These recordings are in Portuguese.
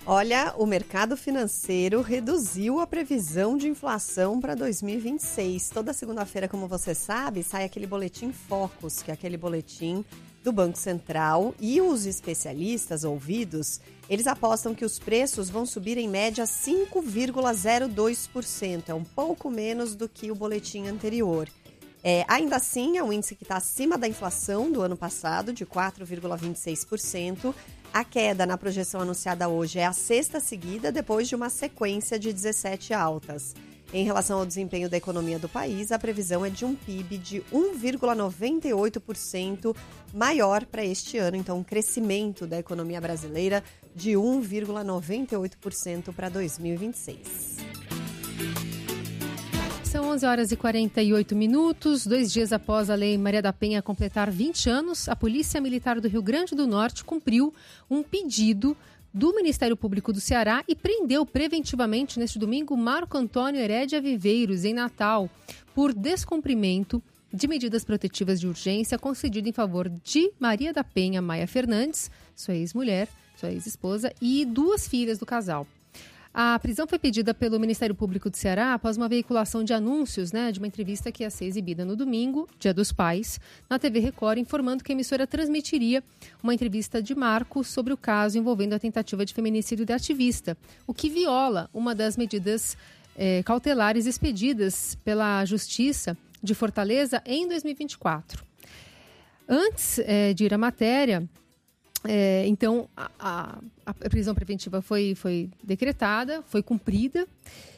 Olha, o mercado financeiro reduziu a previsão de inflação para 2026. Toda segunda-feira, como você sabe, sai aquele boletim Focus, que é aquele boletim do Banco Central, e os especialistas ouvidos, eles apostam que os preços vão subir em média 5,02%, é um pouco menos do que o boletim anterior. Ainda assim, é um índice que está acima da inflação do ano passado, de 4,26%. A queda na projeção anunciada hoje é a sexta seguida, depois de uma sequência de 17 altas. Em relação ao desempenho da economia do país, a previsão é de um PIB de 1,98% maior para este ano. Então, um crescimento da economia brasileira de 1,98% para 2026. São 11 horas e 48 minutos. 2 dias após a Lei Maria da Penha completar 20 anos, a Polícia Militar do Rio Grande do Norte cumpriu um pedido do Ministério Público do Ceará e prendeu preventivamente neste domingo Marco Antônio Herédia Viveiros, em Natal, por descumprimento de medidas protetivas de urgência concedido em favor de Maria da Penha Maia Fernandes, sua ex-mulher, sua ex-esposa, e 2 filhas do casal. A prisão foi pedida pelo Ministério Público do Ceará após uma veiculação de anúncios, de uma entrevista que ia ser exibida no domingo, Dia dos Pais, na TV Record, informando que a emissora transmitiria uma entrevista de Marco sobre o caso envolvendo a tentativa de feminicídio da ativista, o que viola uma das medidas cautelares expedidas pela Justiça de Fortaleza em 2024. Antes de ir à matéria... Então, a prisão preventiva foi decretada, foi cumprida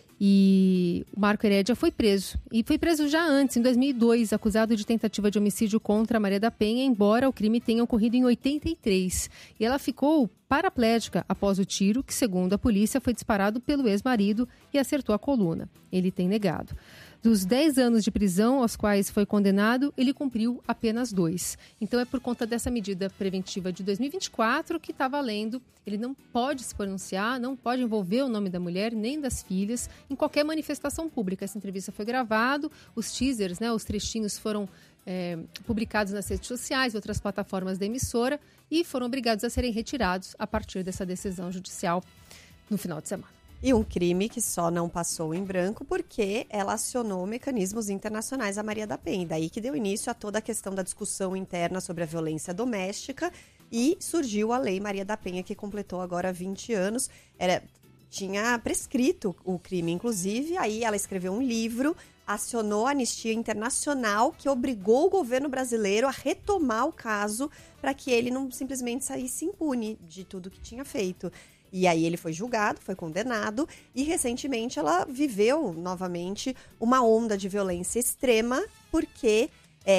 e o Marco Herédia foi preso. E foi preso já antes, em 2002, acusado de tentativa de homicídio contra a Maria da Penha, embora o crime tenha ocorrido em 83. E ela ficou paraplégica após o tiro, que, segundo a polícia, foi disparado pelo ex-marido e acertou a coluna. Ele tem negado. Dos 10 anos de prisão aos quais foi condenado, ele cumpriu apenas 2. Então é por conta dessa medida preventiva de 2024 que está valendo. Ele não pode se pronunciar, não pode envolver o nome da mulher nem das filhas em qualquer manifestação pública. Essa entrevista foi gravada, os teasers, os trechinhos foram publicados nas redes sociais e outras plataformas da emissora e foram obrigados a serem retirados a partir dessa decisão judicial no final de semana. E um crime que só não passou em branco porque ela acionou mecanismos internacionais a Maria da Penha. Daí que deu início a toda a questão da discussão interna sobre a violência doméstica e surgiu a Lei Maria da Penha, que completou agora 20 anos. Tinha prescrito o crime, inclusive, aí ela escreveu um livro, acionou a Anistia Internacional, que obrigou o governo brasileiro a retomar o caso para que ele não simplesmente saísse impune de tudo que tinha feito. E aí ele foi julgado, foi condenado e recentemente ela viveu novamente uma onda de violência extrema porque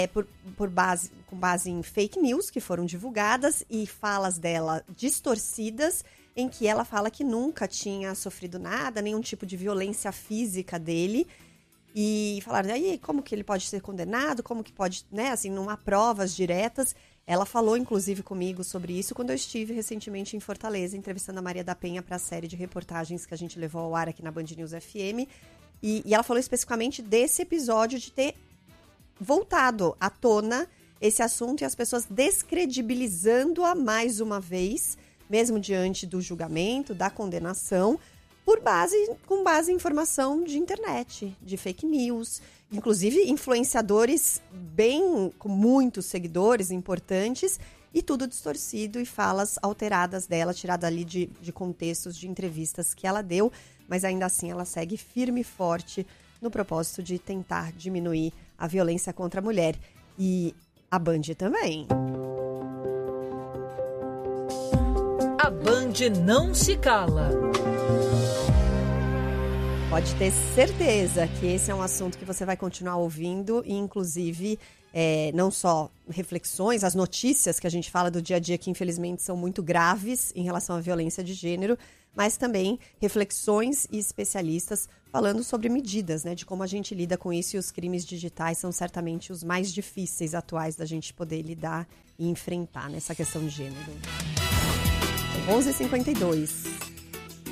com base em fake news que foram divulgadas e falas dela distorcidas em que ela fala que nunca tinha sofrido nada, nenhum tipo de violência física dele. E falaram, aí como que ele pode ser condenado, como que pode, não há provas diretas. Ela falou, inclusive, comigo sobre isso quando eu estive recentemente em Fortaleza, entrevistando a Maria da Penha para a série de reportagens que a gente levou ao ar aqui na Band News FM. E ela falou especificamente desse episódio de ter voltado à tona esse assunto e as pessoas descredibilizando-a mais uma vez, mesmo diante do julgamento, da condenação, com base em informação de internet, de fake news. Inclusive influenciadores com muitos seguidores importantes e tudo distorcido e falas alteradas dela, tirada ali de contextos de entrevistas que ela deu, mas ainda assim ela segue firme e forte no propósito de tentar diminuir a violência contra a mulher. E a Band também. A Band não se cala. Pode ter certeza que esse é um assunto que você vai continuar ouvindo e, inclusive, não só reflexões, as notícias que a gente fala do dia a dia que, infelizmente, são muito graves em relação à violência de gênero, mas também reflexões e especialistas falando sobre medidas, de como a gente lida com isso, e os crimes digitais são certamente os mais difíceis atuais da gente poder lidar e enfrentar nessa questão de gênero. 11h52.